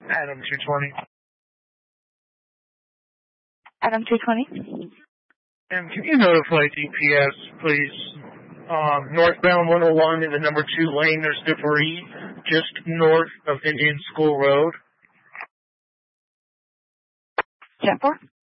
Adam 220. Adam 220. And can you notify DPS, please? Northbound 101 in the number 2 lane, there's debris just north of Indian School Road. 10-4.